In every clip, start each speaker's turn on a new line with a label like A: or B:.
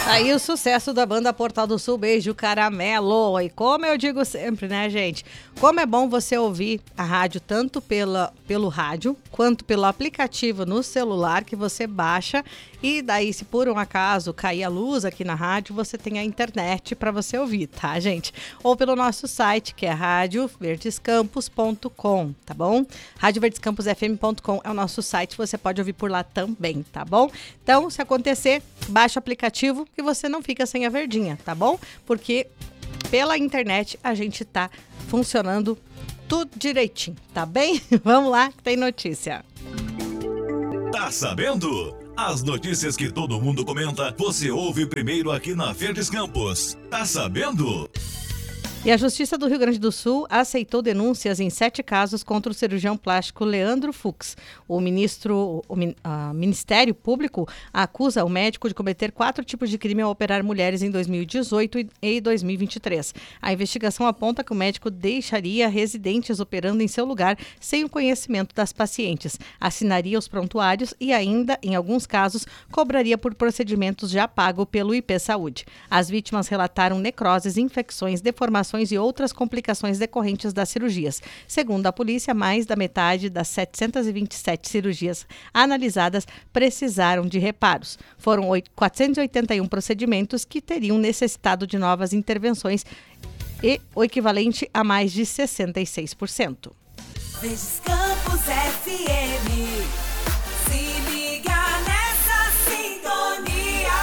A: Aí o sucesso da banda Portal do Sul, Beijo Caramelo. E como eu digo sempre, né, gente? Como é bom você ouvir a rádio tanto pelo rádio quanto pelo aplicativo no celular que você baixa. E daí, se por um acaso cair a luz aqui na rádio, você tem a internet para você ouvir, tá, gente? Ou pelo nosso site, que é radioverdescampos.com, tá bom? radioverdescamposfm.com é o nosso site, você pode ouvir por lá também, tá bom? Então, se acontecer, baixa o aplicativo que você não fica sem a verdinha, tá bom? Porque pela internet a gente tá funcionando tudo direitinho, tá bem? Vamos lá, que tem notícia.
B: Tá sabendo? As notícias que todo mundo comenta, você ouve primeiro aqui na Verdes Campos. Tá sabendo?
A: E a Justiça do Rio Grande do Sul aceitou denúncias em 7 casos contra o cirurgião plástico Leandro Fux. O Ministério Público acusa o médico de cometer 4 tipos de crime ao operar mulheres em 2018 e 2023. A investigação aponta que o médico deixaria residentes operando em seu lugar sem o conhecimento das pacientes, assinaria os prontuários e ainda, em alguns casos, cobraria por procedimentos já pagos pelo IP Saúde. As vítimas relataram necroses, infecções, deformações e outras complicações decorrentes das cirurgias. Segundo a polícia, mais da metade das 727 cirurgias analisadas precisaram de reparos. Foram 481 procedimentos que teriam necessitado de novas intervenções e o equivalente a mais de 66%.
C: Verdes Campos FM, se liga nessa sintonia.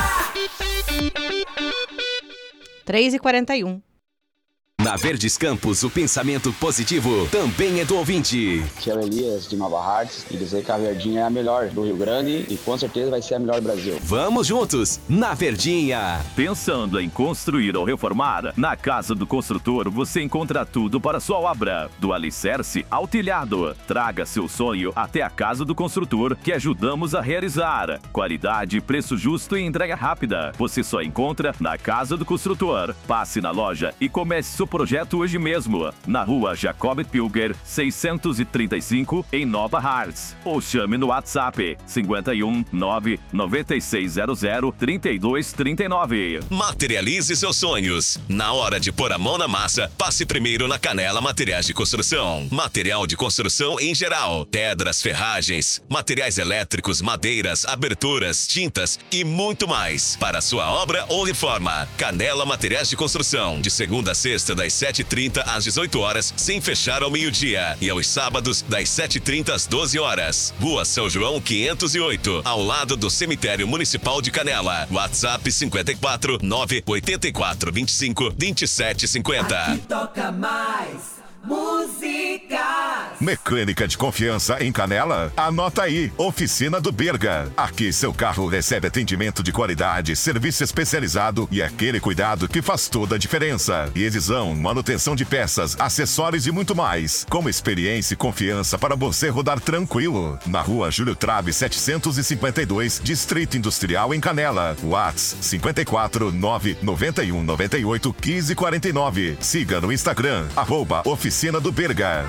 A: 3h41.
D: Na Verdes Campos, o pensamento positivo também é do ouvinte.
E: Tio Elias de Nova Hartz e dizer que a Verdinha é a melhor do Rio Grande e com certeza vai ser a melhor do Brasil.
D: Vamos juntos, na Verdinha.
F: Pensando em construir ou reformar? Na Casa do Construtor você encontra tudo para sua obra, do alicerce ao telhado. Traga seu sonho até a Casa do Construtor que ajudamos a realizar. Qualidade, preço justo e entrega rápida. Você só encontra na Casa do Construtor. Passe na loja e comece seu projeto hoje mesmo, na rua Jacob Pilger, 635, em Nova Hartz. Ou chame no WhatsApp 51 99600 3239.
B: Materialize seus sonhos. Na hora de pôr a mão na massa, passe primeiro na Canela Materiais de Construção. Material de construção em geral, pedras, ferragens, materiais elétricos, madeiras, aberturas, tintas e muito mais. Para sua obra ou reforma, Canela Materiais de Construção, de segunda a sexta, das 7h30 às 18 horas, sem fechar ao meio-dia. E aos sábados, das 7h30 às 12 horas. Rua São João 508, ao lado do Cemitério Municipal de Canela. WhatsApp 54 984 25 27 50.
C: Aqui toca mais músicas.
G: Mecânica de confiança em Canela? Anota aí, Oficina do Berga. Aqui seu carro recebe atendimento de qualidade, serviço especializado e aquele cuidado que faz toda a diferença. Revisão, manutenção de peças, acessórios e muito mais. Com experiência e confiança para você rodar tranquilo. Na rua Júlio Trave 752, Distrito Industrial em Canela. Whats 54 991 98 15 49. Siga no Instagram, @Oficina do Berga.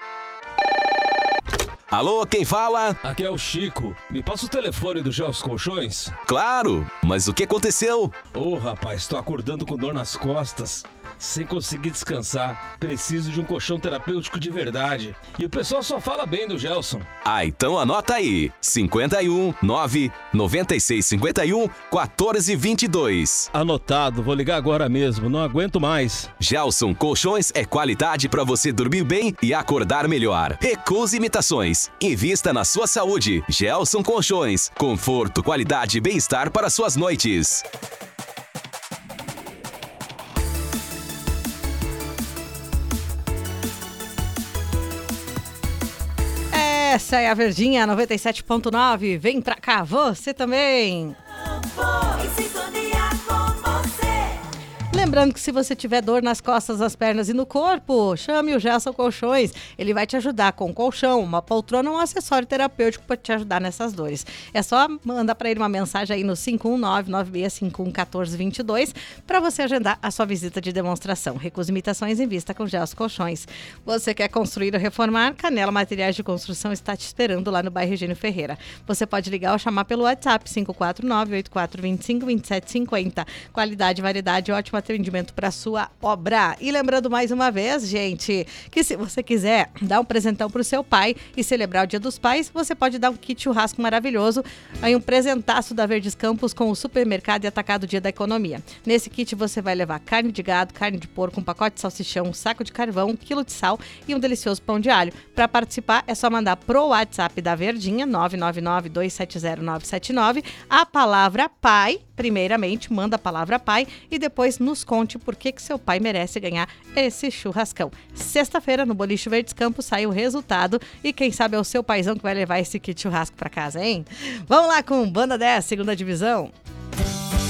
D: Alô, quem fala?
H: Aqui é o Chico. Me passa o telefone do Gelson Colchões?
D: Claro, mas o que aconteceu?
H: Rapaz, tô acordando com dor nas costas, sem conseguir descansar. Preciso de um colchão terapêutico de verdade. E o pessoal só fala bem do Gelson.
D: Então anota aí, 51 9 96 51 14 22.
H: Anotado, vou ligar agora mesmo, não aguento mais.
D: Gelson Colchões é qualidade para você dormir bem e acordar melhor. Recuse imitações. Invista na sua saúde. Gelson Colchões. Conforto, qualidade e bem-estar para suas noites.
A: Essa é a Verdinha 97.9. Vem pra cá, você também. Lembrando que se você tiver dor nas costas, nas pernas e no corpo, chame o Gelson Colchões. Ele vai te ajudar com um colchão, uma poltrona ou um acessório terapêutico para te ajudar nessas dores. É só mandar para ele uma mensagem aí no 519-9651-1422 para você agendar a sua visita de demonstração. Recusa imitações em vista com Gelson Colchões. Você quer construir ou reformar? Canela Materiais de Construção está te esperando lá no bairro Regino Ferreira. Você pode ligar ou chamar pelo WhatsApp 549-8425-2750. Qualidade, variedade e ótimo atendimento para sua obra. E lembrando mais uma vez, gente, que se você quiser dar um presentão para o seu pai e celebrar o Dia dos Pais, você pode dar um kit churrasco maravilhoso, aí um presentaço da Verdes Campos com o supermercado e atacado Dia da Economia. Nesse kit você vai levar carne de gado, carne de porco, um pacote de salsichão, um saco de carvão, 1 quilo de sal e um delicioso pão de alho. Para participar é só mandar pro WhatsApp da Verdinha, 999-270-979, a palavra pai. Primeiramente, manda a palavra pai e depois nos conte por que seu pai merece ganhar esse churrascão. Sexta-feira, no Boliche Verdes Campos, sai o resultado e quem sabe é o seu paizão que vai levar esse kit churrasco para casa, hein? Vamos lá com Banda 10, segunda divisão.